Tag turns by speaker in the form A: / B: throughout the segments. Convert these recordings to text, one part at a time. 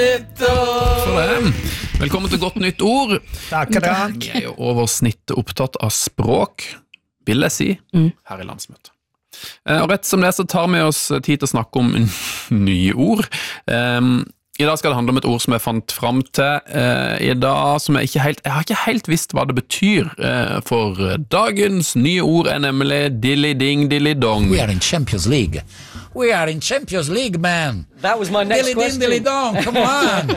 A: For det. Velkommen til Godt nytt ord.
B: Takk.
A: Vi jo over snittet opptatt av språk, vil jeg si, her i landsmøtet. Og rett som det så tar vi oss tid til å snakke om nye ord. I dag skal det handle om et ord som jeg fant fram til i dag, som jeg har ikke helt visst hva det betyr, for dagens nye ord nemlig dilly-ding-dilly-dong.
C: We are in Champions League. We are in Champions League, man.
D: That was my next question.
C: Dilly-ding-dilly-dong, come on.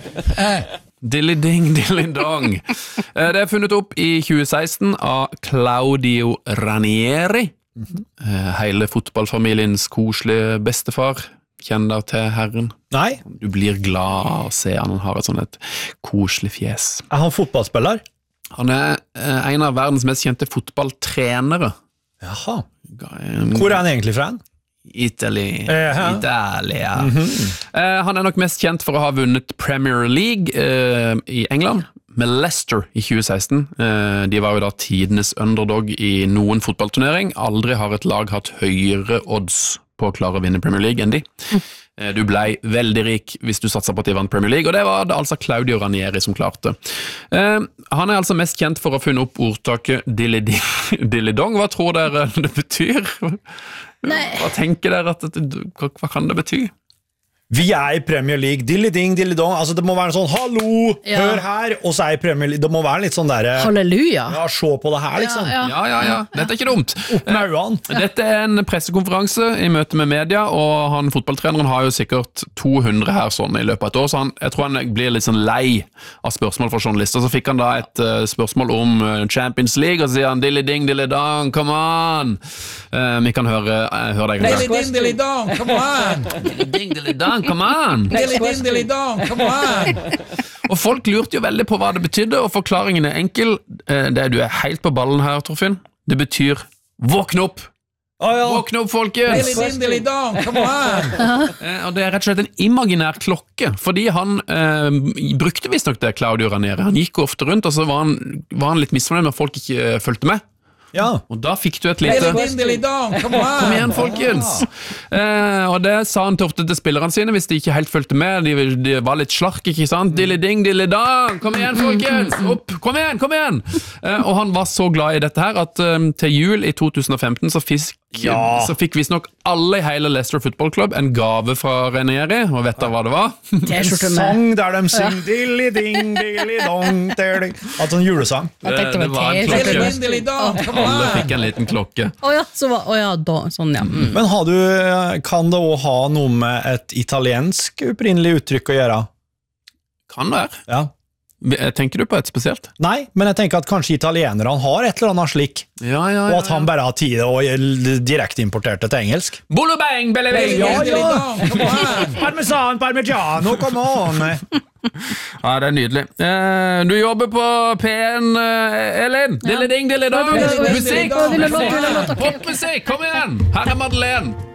A: Dilly-ding-dilly-dong. Det funnet opp i 2016 av Claudio Ranieri. Hele fotballfamiliens koselige bestefar. Kjenner til herren?
B: Nei.
A: Du blir glad å se han har et sånn et koselig fjes.
B: Er han fotballspiller?
A: Han en av verdens mest kjente fotballtrenere.
B: Jaha. Hvor er han egentlig fra?
A: Italia. Han nok mest kjent for å ha vunnet Premier League i England med Leicester i 2016. De var jo da tidenes underdog i noen fotballturnering. Aldri har et lag hatt høyere odds på å klare å vinne Premier League enn de. Du ble veldig rik hvis du satset på at de vant Premier League, og det var det altså Claudio Ranieri som klarte. Han altså mest kjent for å ha funnet opp ordtaket dilly-dong. Hva tror dere det betyr? Hva tenker dere hva kan det bety?
B: Vi i Premier League, dilly-ding, dilly-dong. Altså det må være sånn, hallo, hør her. Og så i Premier League, det må være litt sånn der
E: halleluja.
B: Ja, se på det her liksom.
A: Ja, dette ikke dumt.
B: Opp med øynene.
A: Dette en pressekonferanse i møte med media, og han fotballtreneren har jo sikkert 200 her sånn i løpet av et år, så jeg tror han blir litt sånn lei av spørsmål fra journalister. Så fikk han da et spørsmål om Champions League, og så sier han dilly-ding, dilly-dong, come on. Vi kan høre deg.
C: Dilly-ding, dilly-dong, come on.
A: Dilly-ding, dilly-dong, come on.
C: Dilly-ding, dilly-dong, come on.
A: Og folk lurte jo veldig på hva det betydde, og forklaringen enkel. Du helt på ballen her, Torfinn. Det betyr våkne opp. Våkne opp, folkens.
C: Dilly-ding, dilly-dong, come on.
A: Og det rett og slett en imaginær klokke, fordi han brukte visst nok det, Claudio Ranieri. Han gikk ofte rundt, og så var han litt misfornøyd når folk ikke fulgte med.
B: Ja.
A: Og da fikk du et lite
C: Kom
A: igjen, folkens. Og det sa han ofte til spillerne sine hvis de ikke helt fulgte med. De var litt slark, ikke sant? Dilly-ding, dilly-dong. Kom igjen, folkens. Opp. Kom igjen. Og han var så glad i dette her at til jul i 2015 så fikk visstnok alle i hele Leicester Football Club en gave fra Ranieri. Og vet dere hva det var?
B: En sang der de synger dilly-ding, dilly-dong, altså en julesang.
A: Det var en klokke. Alle fikk en liten klokke.
E: Sånn, ja.
B: Men kan det også ha noe med et italiensk opprinnelig uttrykk å gjøre?
A: Kan det være.
B: Ja.
A: Tenker du på et spesielt?
B: Nei, men jeg tenker at kanskje italienerne har et eller annet slik. Og at han bare har tid og direkte importerte til engelsk.
A: Bolo bang, belle bang.
B: Parmesan, parmigiano, come on.
A: Ja, det nydelig. Du jobber på P1, Elin. Dilly-ding, dilly-dong. Musikk. Popmusikk, kom igjen. Her Madeleine.